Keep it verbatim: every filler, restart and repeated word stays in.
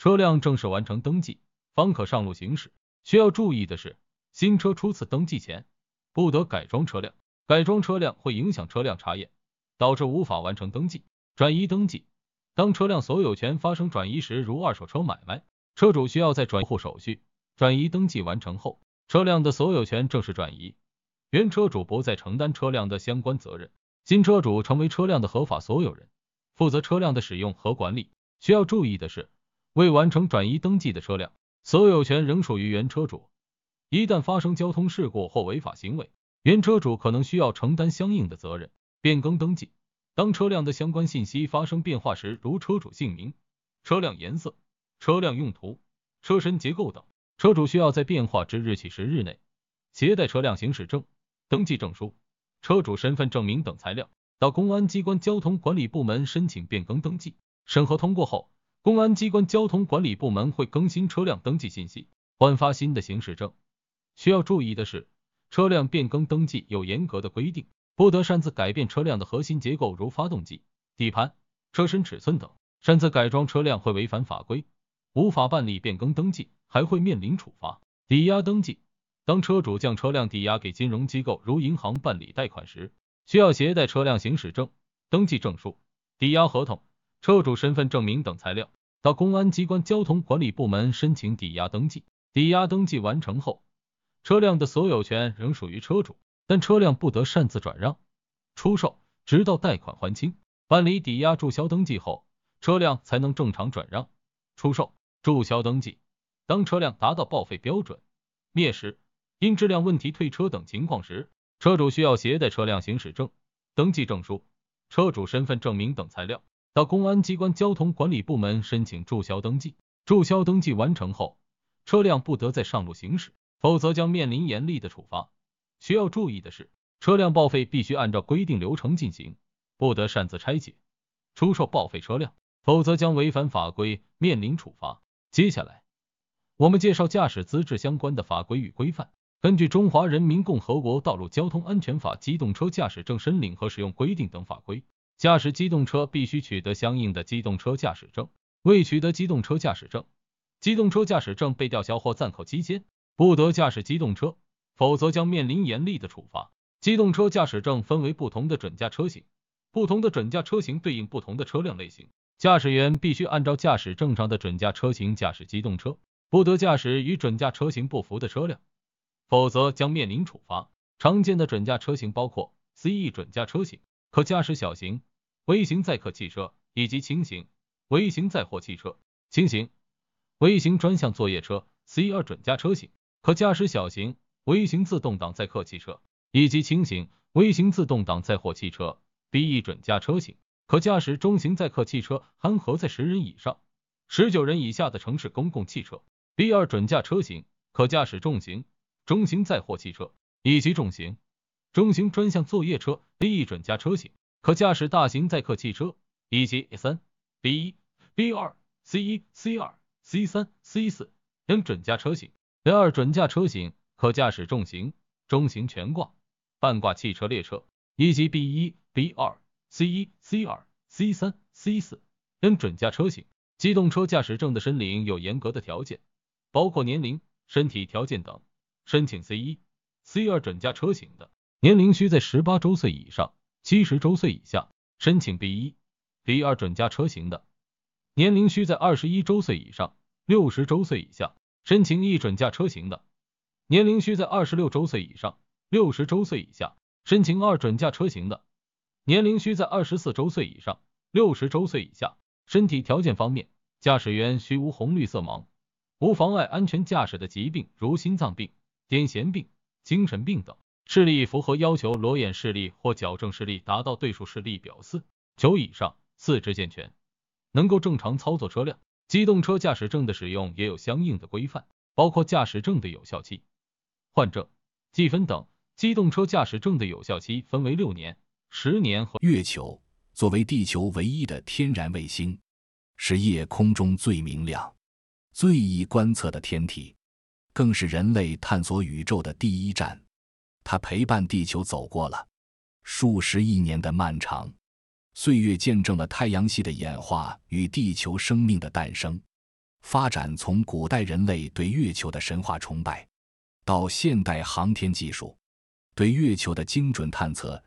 车辆正式完成登记，方可上路行驶。需要注意的是，新车初次登记前不得改装车辆，改装车辆会影响车辆查验，导致无法完成登记。转移登记，当车辆所有权发生转移时，如二手车买卖，车主需要在转户手续、转移登记完成后，车辆的所有权正式转移，原车主不再承担车辆的相关责任，新车主成为车辆的合法所有人，负责车辆的使用和管理。需要注意的是，未完成转移登记的车辆，所有权仍属于原车主，一旦发生交通事故或违法行为，原车主可能需要承担相应的责任。变更登记，当车辆的相关信息发生变化时，如车主姓名、车辆颜色、车辆用途、车身结构等，车主需要在变化之日起十日内携带车辆行驶证、登记证书、车主身份证明等材料，到公安机关交通管理部门申请变更登记。审核通过后，公安机关交通管理部门会更新车辆登记信息，换发新的行驶证。需要注意的是，车辆变更登记有严格的规定，不得擅自改变车辆的核心结构，如发动机、底盘、车身尺寸等。擅自改装车辆会违反法规，无法办理变更登记，还会面临处罚。抵押登记，当车主将车辆抵押给金融机构如银行办理贷款时，需要携带车辆行驶证、登记证书、抵押合同、车主身份证明等材料，到公安机关交通管理部门申请抵押登记。抵押登记完成后，车辆的所有权仍属于车主，但车辆不得擅自转让、出售，直到贷款还清。办理抵押注销登记后，车辆才能正常转让、出售。注销登记，当车辆达到报废标准、灭失、因质量问题退车等情况时，车主需要携带车辆行驶证、登记证书、车主身份证明等材料，到公安机关交通管理部门申请注销登记。注销登记完成后，车辆不得再上路行驶，否则将面临严厉的处罚。需要注意的是，车辆报废必须按照规定流程进行，不得擅自拆解、出售报废车辆，否则将违反法规，面临处罚。接下来，我们介绍驾驶资质相关的法规与规范。根据《中华人民共和国道路交通安全法》机动车驾驶证申领和使用规定等法规，驾驶机动车必须取得相应的机动车驾驶证。未取得机动车驾驶证，机动车驾驶证被吊销或暂扣期间，不得驾驶机动车，否则将面临严厉的处罚。机动车驾驶证分为不同的准驾车型，不同的准驾车型对应不同的车辆类型，驾驶员必须按照驾驶证上的准驾车型驾驶机动车，不得驾驶与准驾车型不符的车辆，否则将面临处罚。常见的准驾车型包括 C 一 准驾车型，可驾驶小型、微型载客汽车，以及轻型、微型载货汽车。轻型、微型专项作业车 C 二 准驾车型，可驾驶小型、微型自动挡载客汽车，以及轻型、微型自动挡载货汽车。B 一 准驾车型，可驾驶中型载客汽车，含荷载十人以上、十九人以下的城市公共汽车。B 二 准驾车型，可驾驶重型、中型载货汽车，以及重型、中型专项作业车。B 一 准驾车型，可驾驶大型载客汽车，以及 三、B 一、B 二、C 一、C 二、C 三、C 四 等准驾车型。B 二 准驾车型，可驾驶重型、中型全挂、半挂汽车列车，以及 B 一、B 二、C 一、C 二、C 三、C 四 等准驾车型。机动车驾驶证的申领有严格的条件，包括年龄、身体条件等。申请 C 一、C 二 准驾车型的，年龄需在十八周岁以上、七十周岁以下。申请 B 一、B 二 准驾车型的，年龄需在二十一周岁以上、六十周岁以下。申请 E 准驾车型的，年龄需在二十六周岁以上、六十周岁以下。申请二准驾车型的，年龄需在二十四周岁以上、六十周岁以下。身体条件方面，驾驶员需无红绿色盲、无妨碍安全驾驶的疾病，如心脏病、癫痫病、精神病等。视力符合要求，裸眼视力或矫正视力达到对数视力表四、九以上，四肢健全，能够正常操作车辆。机动车驾驶证的使用也有相应的规范，包括驾驶证的有效期、换证、记分等。机动车驾驶证的有效期分为六年、十年和。 月球作为地球唯一的天然卫星，是夜空中最明亮、最易观测的天体，更是人类探索宇宙的第一站。它陪伴地球走过了数十亿年的漫长岁月，见证了太阳系的演化与地球生命的诞生。 发展从古代人类对月球的神话崇拜，到现代航天技术，对月球的精准探测